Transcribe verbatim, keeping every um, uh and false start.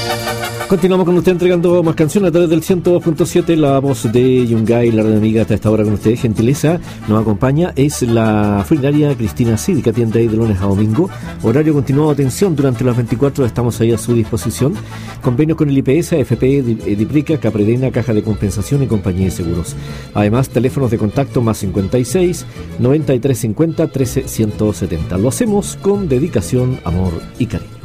Continuamos con usted entregando más canciones a través del ciento dos punto siete, la voz de Yungay, la radio amiga hasta esta hora con usted. Gentileza nos acompaña, es la funeraria Cristina Cid, que atiende ahí de lunes a domingo. Horario continuado de atención durante las veinticuatro, estamos ahí a su disposición. Convenios con el I P S, A F P, Diprica, Capredena, Caja de Compensación y Compañía de Seguros. Además, teléfonos de contacto más cincuenta y seis, noventa y tres cincuenta, trece ciento setenta. Lo hacemos con dedicación, amor y cariño.